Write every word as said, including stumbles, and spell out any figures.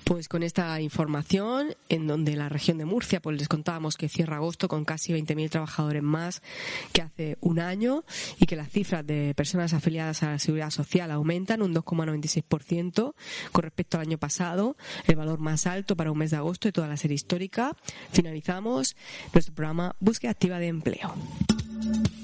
Pues con esta información, en donde la región de Murcia, pues les contábamos que cierra agosto con casi veinte mil trabajadores más que hace un año y que las cifras de personas afiliadas a la Seguridad Social aumentan un dos coma noventa y seis por ciento con respecto al año pasado, el valor más alto para un mes de agosto de toda la serie histórica. Finalizamos nuestro programa Búsqueda Activa de Empleo.